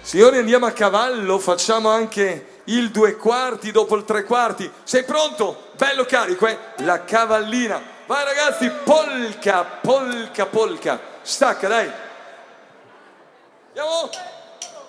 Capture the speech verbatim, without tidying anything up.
Signori, andiamo a cavallo, facciamo anche il due quarti dopo il tre quarti. Sei pronto? Bello carico, eh? La cavallina. Vai ragazzi, polka, polka, polka. Stacca, dai. Andiamo.